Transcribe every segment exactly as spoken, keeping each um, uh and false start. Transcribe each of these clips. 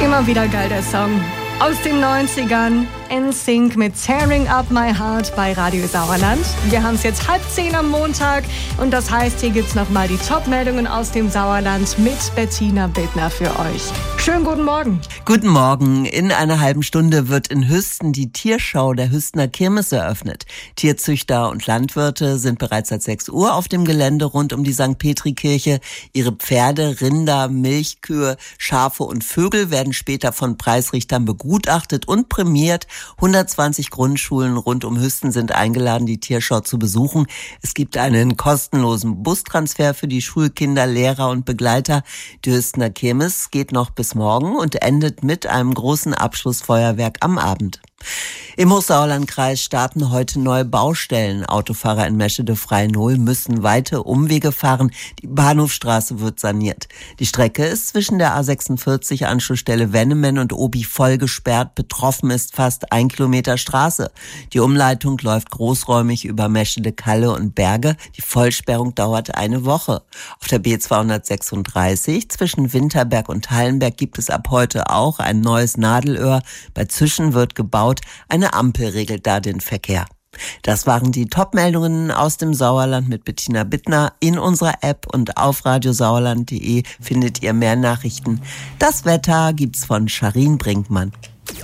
Immer wieder geil der Song. Aus den neunzigern, N Sync mit Tearing Up My Heart bei Radio Sauerland. Wir haben es jetzt halb zehn am Montag und das heißt, hier gibt's nochmal die Top-Meldungen aus dem Sauerland mit Bettina Bittner für euch. Schönen guten Morgen. Guten Morgen. In einer halben Stunde wird in Hüsten die Tierschau der Hüstener Kirmes eröffnet. Tierzüchter und Landwirte sind bereits seit sechs Uhr auf dem Gelände rund um die Sankt Petri-Kirche. Ihre Pferde, Rinder, Milchkühe, Schafe und Vögel werden später von Preisrichtern begutachtet und prämiert. hundertzwanzig Grundschulen rund um Hüsten sind eingeladen, die Tierschau zu besuchen. Es gibt einen kostenlosen Bustransfer für die Schulkinder, Lehrer und Begleiter. Die Hüstener Kirmes geht noch bis morgen und endet mit einem großen Abschlussfeuerwerk am Abend. Im Hochsauerlandkreis starten heute neue Baustellen. Autofahrer in Meschede-Frei-Nol müssen weite Umwege fahren. Die Bahnhofstraße wird saniert. Die Strecke ist zwischen der A sechsundvierzig Anschlussstelle Wennemen und Obi voll gesperrt. Betroffen ist fast ein Kilometer Straße. Die Umleitung läuft großräumig über Meschede-Kalle und Berge. Die Vollsperrung dauert eine Woche. Auf der B zweihundertsechsunddreißig zwischen Winterberg und Hallenberg gibt es ab heute auch ein neues Nadelöhr. Bei Zischen wird gebaut. Eine Ampel regelt da den Verkehr. Das waren die Top-Meldungen aus dem Sauerland mit Bettina Bittner. In unserer App und auf radiosauerland punkt de findet ihr mehr Nachrichten. Das Wetter gibt's von Charin Brinkmann.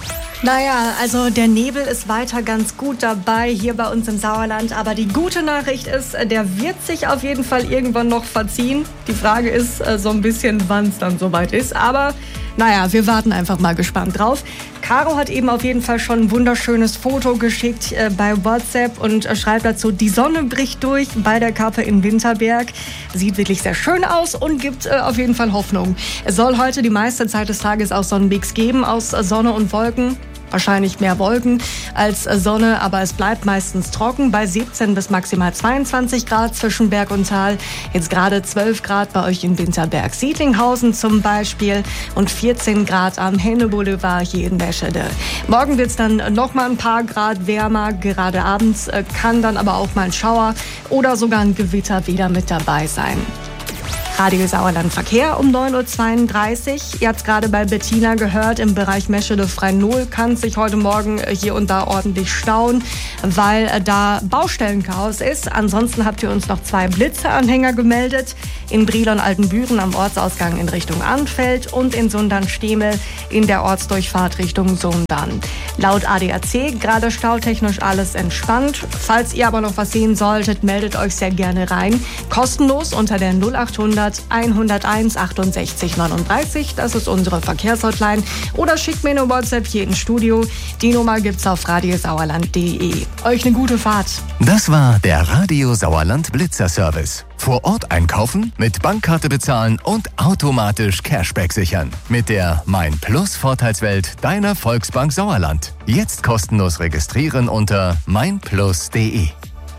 Naja, also der Nebel ist weiter ganz gut dabei hier bei uns im Sauerland. Aber die gute Nachricht ist, der wird sich auf jeden Fall irgendwann noch verziehen. Die Frage ist äh, so ein bisschen, wann es dann soweit ist. Aber naja, wir warten einfach mal gespannt drauf. Caro hat eben auf jeden Fall schon ein wunderschönes Foto geschickt äh, bei WhatsApp und äh, schreibt dazu, die Sonne bricht durch bei der Kappe in Winterberg. Sieht wirklich sehr schön aus und gibt äh, auf jeden Fall Hoffnung. Es soll heute die meiste Zeit des Tages auch so einen Mix geben aus äh, Sonne und Wolken. Wahrscheinlich mehr Wolken als Sonne, aber es bleibt meistens trocken bei siebzehn bis maximal zweiundzwanzig Grad zwischen Berg und Tal. Jetzt gerade zwölf Grad bei euch in Winterberg-Siedlinghausen zum Beispiel und vierzehn Grad am Henne-Boulevard hier in Meschede. Morgen wird es dann noch mal ein paar Grad wärmer. Gerade abends kann dann aber auch mal ein Schauer oder sogar ein Gewitter wieder mit dabei sein. Radio Sauerland Verkehr um neun Uhr zweiunddreißig. Ihr habt es gerade bei Bettina gehört, im Bereich Meschede-Frei-Nol kann es sich heute Morgen hier und da ordentlich stauen, weil da Baustellenchaos ist. Ansonsten habt ihr uns noch zwei Blitzeanhänger gemeldet. In Brilon-Altenbüren am Ortsausgang in Richtung Arnfeld und in Sundern-Stemel in der Ortsdurchfahrt Richtung Sundern. Laut A D A C gerade stautechnisch alles entspannt. Falls ihr aber noch was sehen solltet, meldet euch sehr gerne rein. Kostenlos unter der null achthundert hunderteins achtundsechzig neununddreißig. Das ist unsere Verkehrshotline. Oder schickt mir eine WhatsApp hier ins Studio. Die Nummer gibt's auf radiosauerland punkt de. Euch eine gute Fahrt. Das war der Radio Sauerland Blitzer-Service. Vor Ort einkaufen, mit Bankkarte bezahlen und automatisch Cashback sichern. Mit der Mein Plus Vorteilswelt deiner Volksbank Sauerland. Jetzt kostenlos registrieren unter mein plus punkt de.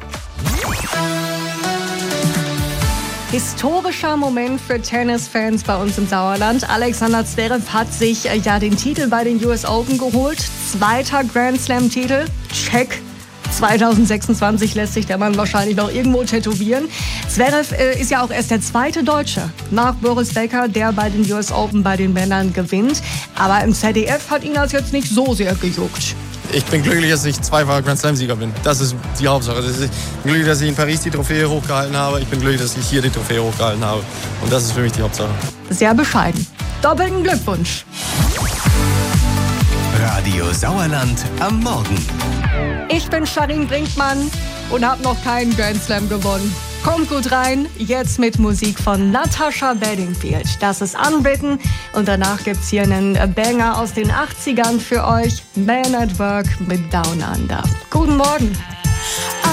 Historischer Moment für Tennisfans bei uns im Sauerland. Alexander Zverev hat sich äh, ja den Titel bei den U S Open geholt. Zweiter Grand Slam-Titel. Check. zwanzig sechsundzwanzig lässt sich der Mann wahrscheinlich noch irgendwo tätowieren. Zverev äh, ist ja auch erst der zweite Deutsche nach Boris Becker, der bei den U S Open bei den Männern gewinnt. Aber im Z D F hat ihn das jetzt nicht so sehr gejuckt. Ich bin glücklich, dass ich zweifacher Grand Slam-Sieger bin. Das ist die Hauptsache. Ich bin glücklich, dass ich in Paris die Trophäe hochgehalten habe. Ich bin glücklich, dass ich hier die Trophäe hochgehalten habe. Und das ist für mich die Hauptsache. Sehr bescheiden. Doppelten Glückwunsch. Radio Sauerland am Morgen. Ich bin Charin Brinkmann und habe noch keinen Grand Slam gewonnen. Kommt gut rein, jetzt mit Musik von Natasha Bedingfield. Das ist Unwritten und danach gibt's hier einen Banger aus den achtzigern für euch. Man at Work mit Down Under. Guten Morgen.